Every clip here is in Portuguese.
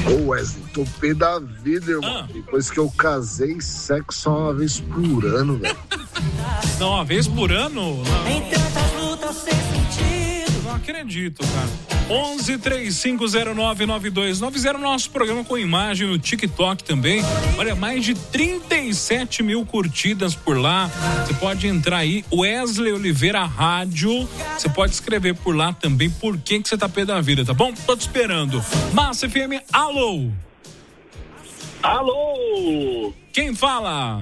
Ô Wesley, tô pé da vida, irmão. Depois que eu casei, sexo só uma vez por ano, velho. Não, uma vez por ano? Não. Em tantas lutas sem sentido. Não acredito, cara. 11-3509-9290. Nosso programa com imagem no TikTok também. Olha, mais de 37 mil curtidas por lá. Você pode entrar aí, Wesley Oliveira Rádio. Você pode escrever por lá também por que você tá pé da vida, tá bom? Tô te esperando. Massa FM, alô? Alô? Quem fala?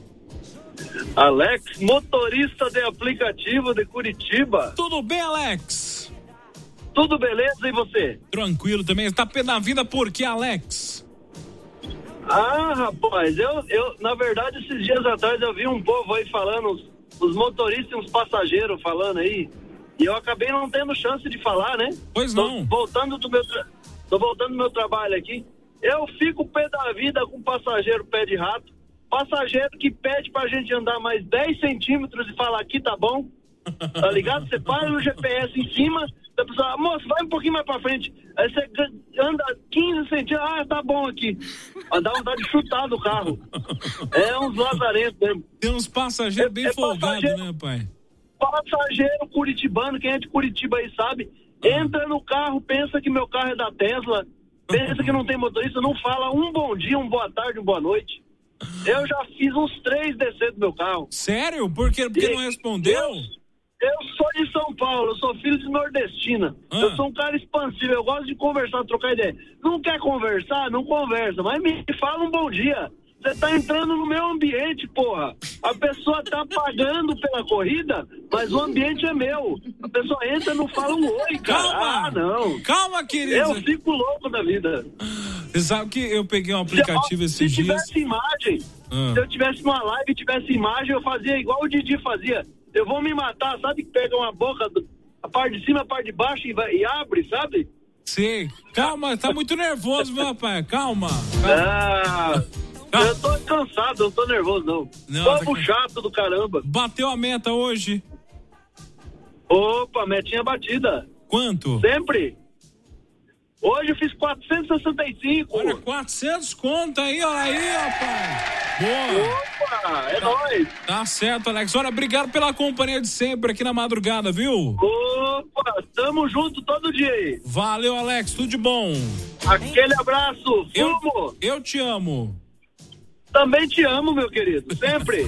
Alex, motorista de aplicativo de Curitiba. Tudo bem, Alex? Tudo beleza, e você? Tranquilo também. Você tá pé da vida por quê, Alex? Ah, rapaz, eu na verdade, esses dias atrás eu vi um povo aí falando, os motoristas e os passageiros falando aí, e eu acabei não tendo chance de falar, né? Pois não. Tô voltando do meu trabalho aqui. Eu fico pé da vida com passageiro pé de rato, passageiro que pede pra gente andar mais 10 centímetros e fala aqui tá bom, tá ligado? Você para no GPS em cima, a pessoa, moço, vai um pouquinho mais pra frente. Aí você anda 15 centímetros, tá bom aqui. Dá vontade de chutar do carro. É uns lazarentos mesmo. Tem uns passageiros bem folgados, né, pai? Passageiro curitibano, quem é de Curitiba aí sabe, entra no carro, pensa que meu carro é da Tesla, pensa que não tem motorista, não fala um bom dia, uma boa tarde, uma boa noite. Eu já fiz uns 3 descer do meu carro. Sério? Por quê? Porque não respondeu? Eu sou de São Paulo, eu sou filho de nordestina. Eu sou um cara expansivo, eu gosto de conversar, trocar ideia. Não quer conversar? Não conversa, mas me fala um bom dia. Você tá entrando no meu ambiente, porra. A pessoa tá pagando pela corrida, mas o ambiente é meu. A pessoa entra e não fala um oi, cara. Calma! Não. Calma, querido. Eu fico louco da vida. Você sabe que eu peguei um aplicativo esses dias... Se tivesse imagem, se eu tivesse uma live e tivesse imagem, eu fazia igual o Didi fazia. Eu vou me matar, sabe? Que pega uma boca, a parte de cima, a parte de baixo e abre, sabe? Sim. Calma, tá muito nervoso, meu rapaz. Calma. Eu tô cansado, não tô nervoso, não. Povo chato do caramba. Bateu a meta hoje? Opa, metinha batida. Quanto? Sempre. Hoje eu fiz 465. Olha, 400 conto aí, olha aí, rapaz. Boa. Opa, é nóis. Tá certo, Alex. Olha, obrigado pela companhia de sempre aqui na madrugada, viu? Opa, tamo junto todo dia aí. Valeu, Alex, tudo de bom. Aquele abraço, fumo. Eu te amo. Também te amo, meu querido, sempre.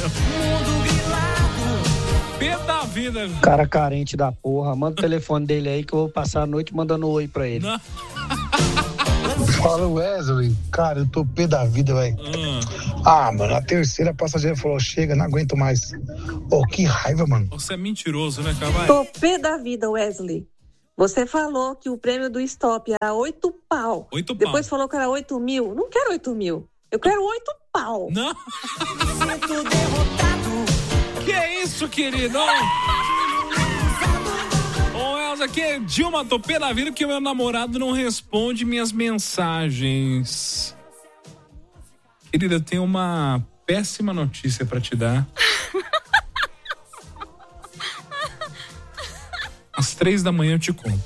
Pé da vida. Cara carente da porra, manda o telefone dele aí que eu vou passar a noite mandando oi pra ele. Fala, Wesley. Cara, eu tô pé da vida, velho. Mano, a terceira passageira falou, chega, não aguento mais. Que raiva, mano. Você é mentiroso, né, Carvalho? Tô pé da vida, Wesley. Você falou que o prêmio do Stop era 8 pau. 8 pau. Depois falou que era 8 mil. Não quero 8 mil. Eu quero 8 pau. Não. Que é isso, querido? Ô, Elza, aqui é Dilma, tô pé da vida porque o meu namorado não responde minhas mensagens. Querida, eu tenho uma péssima notícia pra te dar. Às 3 da manhã eu te conto.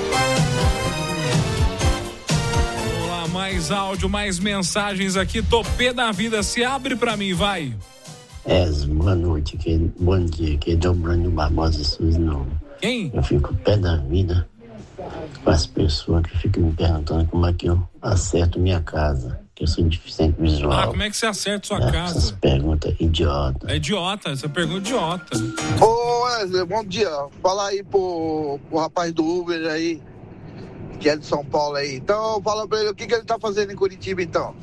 Vamos lá, mais áudio, mais mensagens aqui. Tô pé da vida, se abre pra mim, vai. Boa noite, bom dia, que é Dobrando Barbosa Sus, não. Quem? Eu fico pé da vida com as pessoas que ficam me perguntando como é que eu acerto minha casa, que eu sou deficiente visual. Como é que você acerta sua casa? Essas perguntas idiotas. É idiota, essa pergunta é idiota. Ô Wesley, bom dia. Fala aí pro rapaz do Uber aí, que é de São Paulo aí. Então, fala pra ele o que ele tá fazendo em Curitiba, então.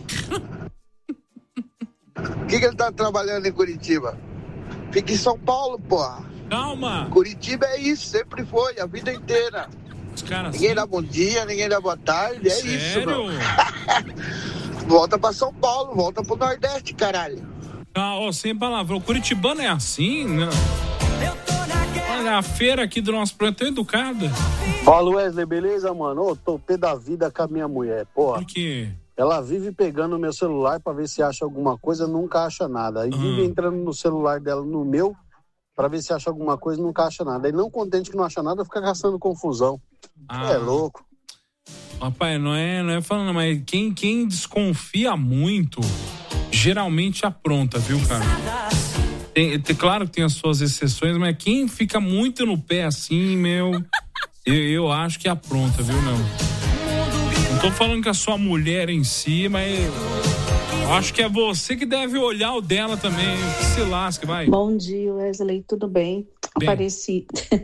O que ele tá trabalhando em Curitiba? Fica em São Paulo, porra. Calma. Curitiba é isso, sempre foi, a vida inteira. Os caras ninguém dá bom dia, ninguém dá boa tarde, é Sério? isso, meu. Volta pra São Paulo, volta pro Nordeste, caralho. Sem palavra, o curitibano é assim, né? Olha, a feira aqui do nosso plano é tão educada. Fala, Wesley, beleza, mano? Tô pé da vida com a minha mulher, porra. Por quê? Ela vive pegando o meu celular pra ver se acha alguma coisa, nunca acha nada. Aí vive entrando no celular dela, no meu, pra ver se acha alguma coisa, nunca acha nada. Aí não contente que não acha nada, fica caçando confusão. É louco. Rapaz, não é falando, mas quem desconfia muito, geralmente apronta, viu, cara? Claro que tem as suas exceções, mas quem fica muito no pé assim, eu acho que apronta, viu, não? Não tô falando que a sua mulher em si, mas eu acho que é você que deve olhar o dela também, que se lasque, vai. Bom dia, Wesley, tudo bem? Apareci.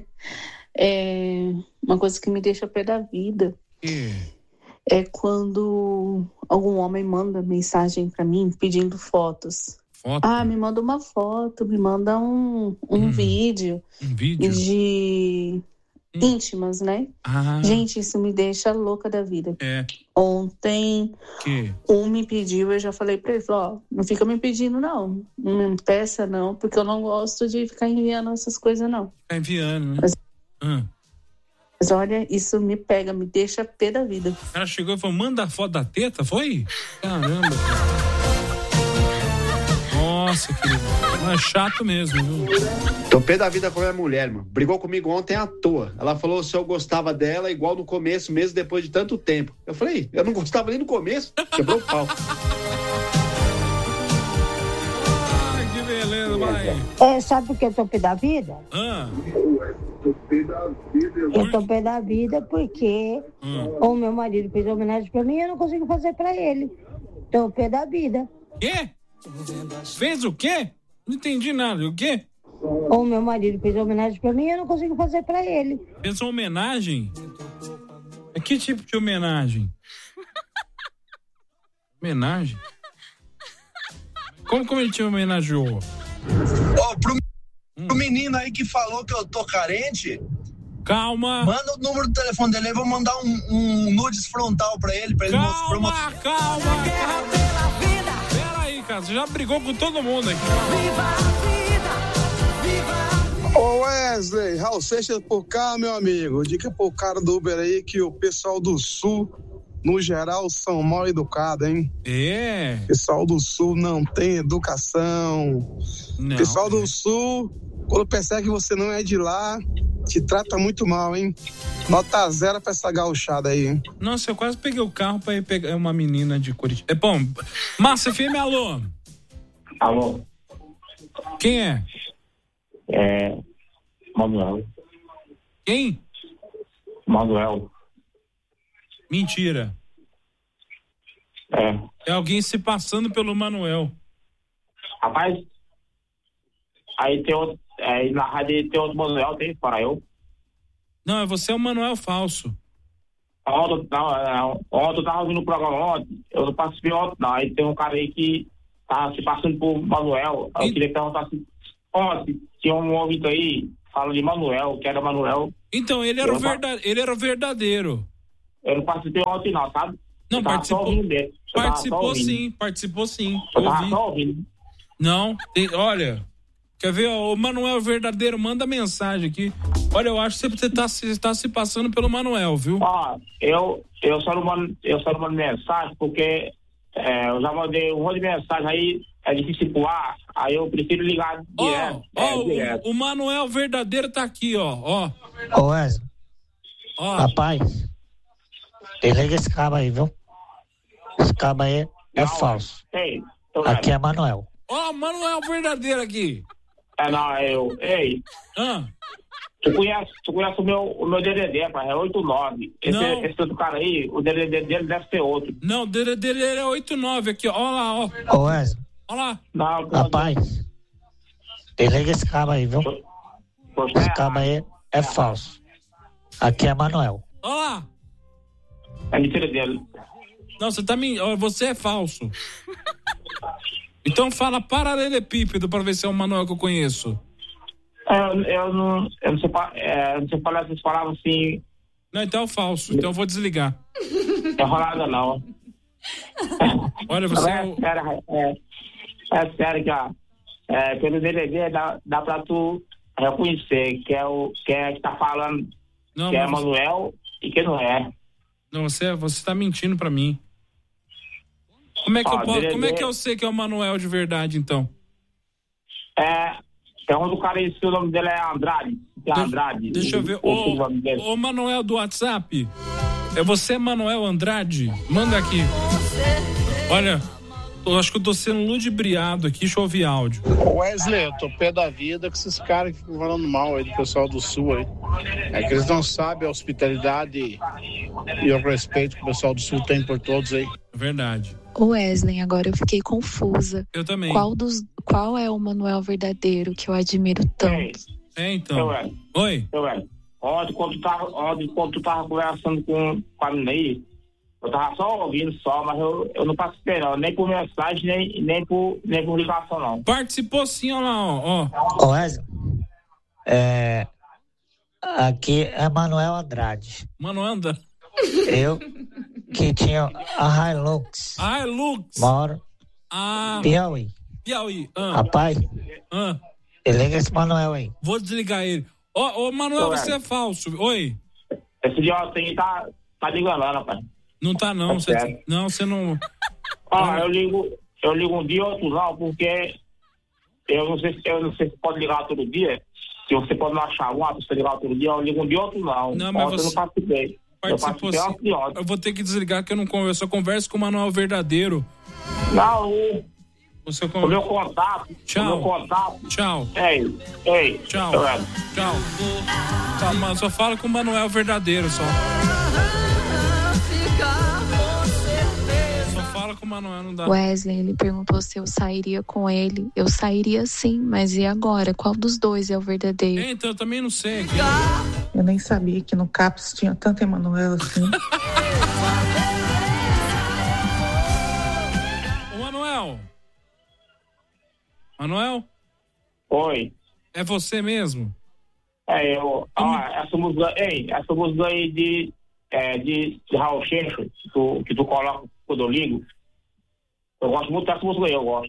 Uma coisa que me deixa pé da vida é quando algum homem manda mensagem pra mim pedindo fotos. Me manda uma foto, me manda um vídeo. Um vídeo? De íntimas, né? Gente, isso me deixa louca da vida. Ontem, um me pediu, eu já falei pra ele, não fica me pedindo não me peça não, porque eu não gosto de ficar enviando essas coisas não. Ficar enviando, né? Mas olha, isso me pega, me deixa pé da vida. O cara chegou e falou, manda a foto da teta, foi? Caramba. Nossa, querido. É chato mesmo, viu? Tô pé da vida com a minha mulher, mano. Brigou comigo ontem à toa. Ela falou se eu gostava dela igual no começo, mesmo depois de tanto tempo. Eu falei, eu não gostava nem no começo. Quebrou o pau. Que beleza, vai. Sabe por que eu tô pé da vida? Eu tô pé da vida porque o meu marido fez homenagem pra mim e eu não consigo fazer pra ele. Tô pé da vida. Quê? Fez o quê? Não entendi nada. O quê? O meu marido fez homenagem pra mim e eu não consigo fazer pra ele. Fez uma homenagem? Que tipo de homenagem? Homenagem? Como ele te homenageou? Pro menino aí que falou que eu tô carente. Calma. Manda o número do telefone dele aí, vou mandar um nudes frontal pra ele mostrar. Calma. Pera aí, cara, você já brigou com todo mundo aqui. Ô Wesley, Raul Seixas por cá, meu amigo. Dica pro cara do Uber aí que o pessoal do Sul, no geral, são mal educados, hein? O pessoal do Sul não tem educação. O pessoal do Sul, quando percebe que você não é de lá, te trata muito mal, hein? Nota 0 pra essa gauchada aí, hein? Nossa, eu quase peguei o carro pra ir pegar uma menina de Curitiba. Bom, Márcia FM, alô? Alô? Quem é? Manuel. Quem? Manuel. Mentira. É alguém se passando pelo Manuel. Rapaz, aí tem outro, na rádio tem outro Manuel, tem para eu? Não, você é o Manuel falso. Ontem eu tava ouvindo o programa ontem, eu não participei ontem não, aí tem um cara aí que tá se passando por Manuel, eu queria perguntar assim, ontem tinha um ouvinte aí, fala de Manuel, que era Manuel. Então, ele era o verdadeiro. Eu não participei ontem não, sabe? Não, participou sim. Eu tava só ouvindo. Não, olha, quer ver, o Manuel verdadeiro, manda mensagem aqui. Olha, eu acho que você tá se passando pelo Manuel, viu? Eu só não mando mensagem porque eu já mandei um monte de mensagem aí, é difícil pular, aí eu prefiro ligar direto. O Manuel verdadeiro tá aqui, ó. Ô Wesley, rapaz, desliga esse cabo aí, viu? Esse cabo aí é falso. Aqui é Manuel. Manuel verdadeiro aqui. Ei. Tu conhece o meu DDD, pai, é 89. Esse outro cara aí, o DDD dele deve ser outro. Não, o DDD dele é 89 aqui, ó lá, ó. Ô Wesley. Olha lá. Não, rapaz, desliga esse cabo aí, viu? Esse cabo aí é falso. Aqui é Manuel. Olha lá. É mentira dele. Não, você é falso. Então fala paralelepípedo pra ver se é o Manuel que eu conheço. Eu não sei falar essas palavras assim. Não, então é falso. Então eu vou desligar. É rolada não. Olha, você é sério que pelo DDD dá pra tu reconhecer que é que tá falando não, que é Manuel e que não é. Não, você tá mentindo pra mim. Como é que eu sei que é o Manuel de verdade, então? É um do cara aí, o nome dele é Andrade. Andrade. Deixa eu ver. O Manuel do WhatsApp, É você, Manuel Andrade? Manda aqui. Olha, eu acho que eu tô sendo ludibriado aqui, deixa eu ouvir áudio. Wesley, eu tô pé da vida com esses caras que ficam falando mal aí do pessoal do Sul aí. É que eles não sabem a hospitalidade e o respeito que o pessoal do Sul tem por todos aí. É verdade. Wesley, agora eu fiquei confusa. Eu também. Qual é o Manuel verdadeiro que eu admiro tanto? Então. Oi? Ontem, quando tu tava conversando com a menina aí, eu tava só ouvindo só, mas eu não participei não, nem por mensagem, nem por ligação não. Participou sim, olha lá, ó. Wesley, aqui é Manuel Andrade. Manuel Andrade. Eu que tinha a Hilux. Moro. Piauí. Rapaz, liga esse Manuel aí. Vou desligar ele. Ô, Manuel, você é falso. Oi. Esse idiota aí tá ligando lá, rapaz. Não tá não, você não... Eu ligo um dia ou outro não, porque eu não sei se pode ligar todo dia. Se você pode não achar um, se você ligar todo dia, eu ligo um dia ou outro não. Não, mas você... eu não participei. Participou sim. Eu vou ter que desligar que eu não converso. Eu converso com o Manuel verdadeiro. Não, o meu contato. Tchau. Ei. Tchau. Tá, mas só fala com o Manuel verdadeiro, só. Só fala com o Manuel, não dá. Wesley, ele perguntou se eu sairia com ele. Eu sairia sim, mas e agora? Qual dos dois é o verdadeiro? Então, eu também não sei. Eu nem sabia que no CAPS tinha tanto Emanuel assim. Ô, Manuel? Oi. É você mesmo? Eu. Essa música aí de Raul Seixas, que tu coloca quando eu ligo. Eu gosto muito dessa música aí, eu gosto.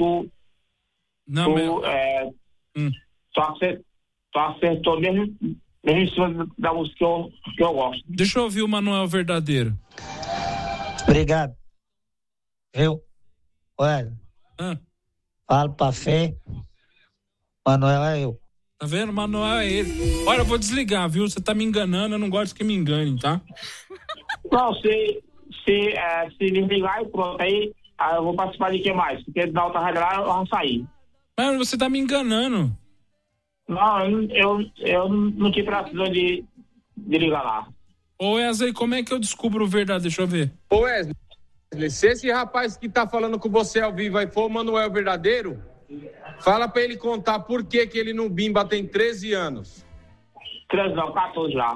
Tu acertou mesmo em cima da música que eu gosto. Deixa eu ouvir o Manuel verdadeiro. Obrigado. Viu? Olha. Falo pra Fê. Manuel é eu. Tá vendo? Manuel é ele. Olha, eu vou desligar, viu? Você tá me enganando, eu não gosto que me enganem, tá? Não, se desligar e pronto, aí eu vou participar de que mais? Porque da outra rádio lá eu vou sair. Mas você tá me enganando. Não, eu não tive precisão de ligar lá. Ô Wesley, como é que eu descubro o verdade? Deixa eu ver. Ô Wesley, se esse rapaz que tá falando com você ao vivo aí for o Manuel verdadeiro, fala pra ele contar por que ele no Bimba tem 13 anos. 13 não, 14 já.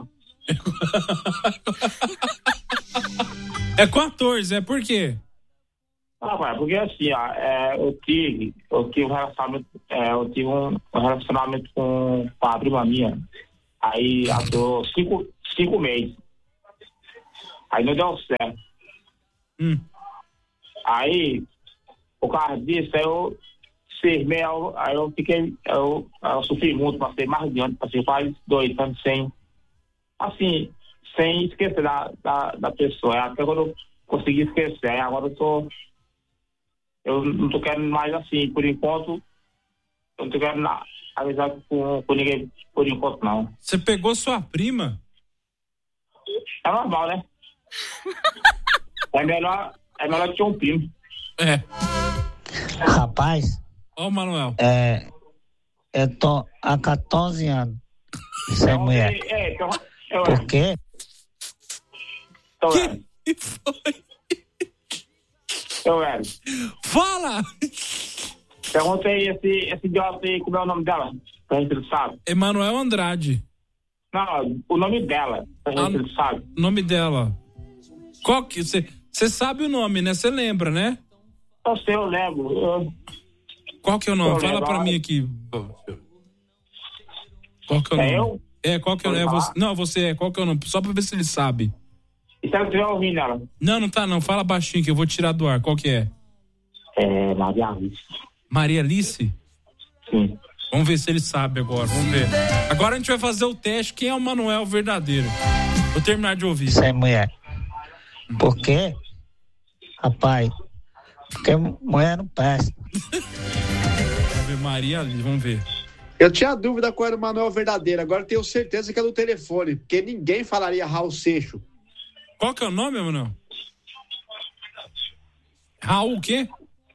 É 14, por quê? Porque assim, eu tive um relacionamento com a prima minha. Aí durou 5 meses. Aí não deu certo. Aí, por causa disso, aí eu firmei, aí eu fiquei, eu sofri muito, passei mais de ano, passei quase 2 anos sem esquecer da pessoa. Até quando eu consegui esquecer, aí agora eu não tô querendo mais assim, por enquanto, eu não tô querendo avisar com ninguém por enquanto, não. Você pegou sua prima? É normal, né? É melhor que um primo. Rapaz. Ô, Manuel. Eu tô há 14 anos sem mulher. Por quê? Que foi? Fala! Perguntei esse idiota aí, como é o nome dela? Pra gente sabe. Emanuel Andrade. Não, o nome dela, pra gente sabe. O nome dela. Qual que... Você sabe o nome, né? Você lembra, né? Eu lembro. Qual que é o nome? Fala pra mim aqui. Qual que é o nome? Eu? Qual que é o nome? Não, você é. Qual que é o nome? Só pra ver se ele sabe. E se ela estiver ouvindo ela? Não tá não. Fala baixinho que eu vou tirar do ar. Qual que é? Maria Alice. Maria Alice? Sim. Vamos ver se ele sabe agora. Vamos ver. Agora a gente vai fazer o teste. Quem é o Manuel verdadeiro? Vou terminar de ouvir. Sem mulher. Por quê? Rapaz, porque mulher não presta. Maria Alice, vamos ver. Eu tinha dúvida qual era o Manuel verdadeiro, agora tenho certeza que é do telefone, porque ninguém falaria Raul Seixas. Qual que é o nome, Manuel? Raul o quê?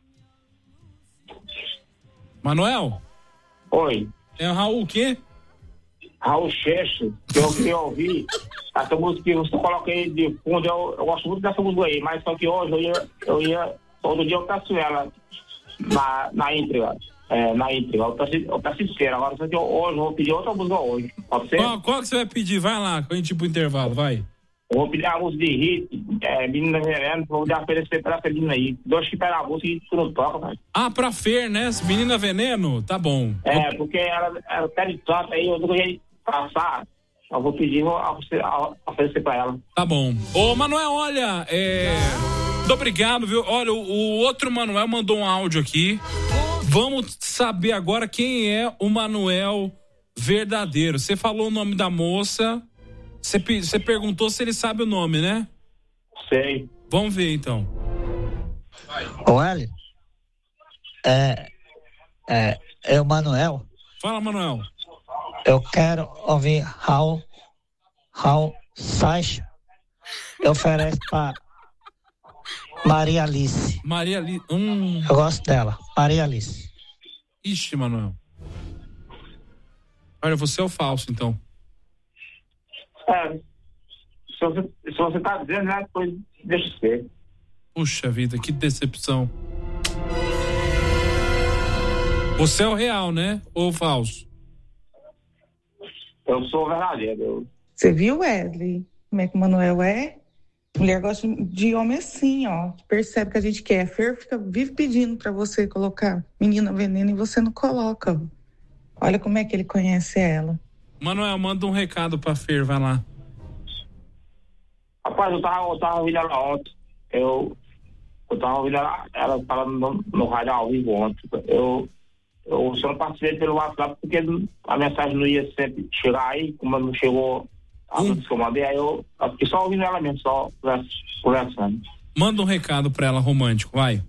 Manuel? Oi. É o Raul o quê? Raul Seixas, que eu queria ouvir. Essa música que você coloca aí de fundo, eu gosto muito dessa música aí, mas só que hoje todo dia eu peço ela na íntegra. Na íntegra, eu peço inteira. Agora, só que hoje eu vou pedir outra música hoje. Pode ser? Qual que você vai pedir? Vai lá, com a gente ir pro intervalo, vai. Eu vou pedir a música de hit, Menina Veneno, vou oferecer pra essa menina aí. Deus que pega a música e tu não toca, velho. Ah, pra Fer, né? Menina Veneno? Tá bom. Porque ela pede tanto aí, eu não ia passar. Eu vou pedir, vou oferecer pra ela. Tá bom. Ô, Manuel, olha, muito obrigado, viu? Olha, o outro Manuel mandou um áudio aqui. Vamos saber agora quem é o Manuel verdadeiro. Você falou o nome da moça, você perguntou se ele sabe o nome, né? Sei. Vamos ver, então. Ô, Hélio, é o Manuel. Fala, Manuel. Eu quero ouvir Raul Seixas. Eu ofereço para Maria Alice. Maria Alice. Eu gosto dela, Maria Alice. Ixi, Manuel. Olha, você é o falso, então. Se você tá dizendo, né, depois deixa ser. Puxa vida, que decepção. Você é o real, né? Ou o falso? Eu sou o verdadeiro. Você viu, Wesley? Como é que o Manuel é? Mulher gosta de homem assim, ó. Percebe que a gente quer. Fer vive pedindo pra você colocar Menina Veneno e você não coloca. Olha como é que ele conhece ela. Manuel, manda um recado pra Fer, vai lá. Rapaz, eu tava ouvindo ela ontem. Eu tava ouvindo ela falando no rádio ao vivo ontem. Eu só não participei pelo WhatsApp porque a mensagem não ia sempre chegar aí, como não chegou a notícia que eu mandei, aí eu fiquei só ouvindo ela mesmo, só conversando. Manda um recado pra ela romântico, vai.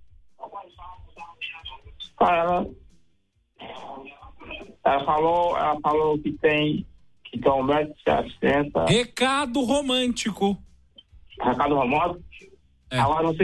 Ela falou que tem 1,60m. Recado romântico. Recado romântico? Agora você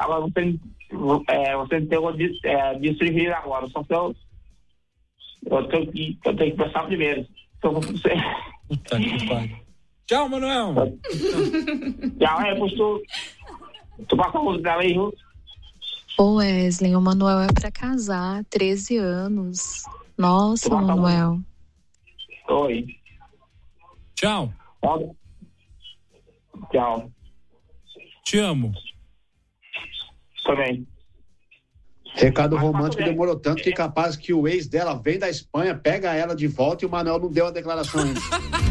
me pegou de servir agora, só que eu tenho que pensar primeiro. Então, você... Puta que pariu. Tchau, Manuel. Tchau, depois tu passa a música dela aí, viu? Ô, Wesley, o Manuel é pra casar, 13 anos. Nossa, Manuel. Oi. Tchau. Tchau. Te amo. Também. Recado romântico demorou tanto que capaz que o ex dela vem da Espanha, pega ela de volta e o Manuel não deu a declaração ainda.